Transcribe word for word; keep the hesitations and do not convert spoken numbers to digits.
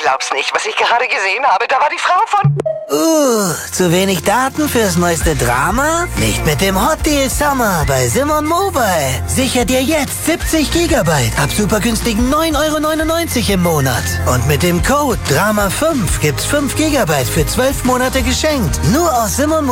glaub's nicht, was ich gerade gesehen habe. Da war die Frau von... Uh, zu wenig Daten fürs neueste Drama? Nicht mit dem Hot Deal Summer bei Simon Mobile. Sicher dir jetzt siebzig Gigabyte ab super günstigen neun Euro neunundneunzig im Monat. Und mit dem Code Drama fünf gibt's fünf Gigabyte für zwölf Monate geschenkt. Nur aus Simon